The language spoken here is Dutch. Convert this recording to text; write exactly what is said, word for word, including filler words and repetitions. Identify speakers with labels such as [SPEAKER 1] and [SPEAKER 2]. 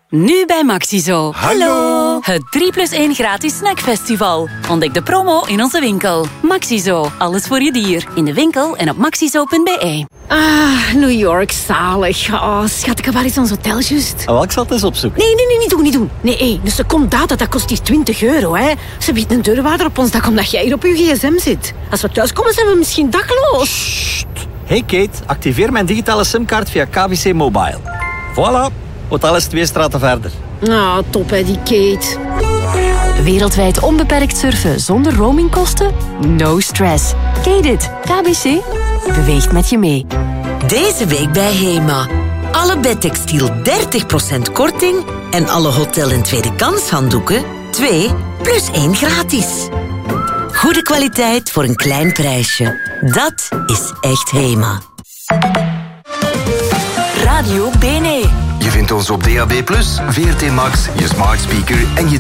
[SPEAKER 1] Nu bij Maxizo.
[SPEAKER 2] Hallo!
[SPEAKER 1] Het drie plus één gratis snackfestival. Ontdek de promo in onze winkel. Maxizo, alles voor je dier. In de winkel en op maxizo punt b e.
[SPEAKER 3] Ah, New York, zalig. Oh, schat, waar is ons hotel juist?
[SPEAKER 4] Oh, ik zal het eens opzoeken.
[SPEAKER 3] Nee, nee, nee, niet doen, niet doen. Nee, hé, een seconde data, dat kost hier twintig euro, hè. Ze biedt een deurwaarder op ons dak omdat jij hier op je gsm zit. Als we thuiskomen, zijn we misschien dakloos.
[SPEAKER 4] Hey Kate, activeer mijn digitale simkaart via K B C Mobile. Voilà, hotel is twee straten verder.
[SPEAKER 3] Ah, top, hè, die Kate.
[SPEAKER 1] Wereldwijd onbeperkt surfen zonder roamingkosten? No stress. Kate it. K B C beweegt met je mee.
[SPEAKER 5] Deze week bij Hema. Alle bedtextiel dertig procent korting en alle hotel- en tweede kans handdoeken twee plus één gratis. Goede kwaliteit voor een klein prijsje. Dat is echt Hema.
[SPEAKER 1] Radio B N E.
[SPEAKER 2] Je vindt ons op D A B plus, V R T Max, je smart speaker en je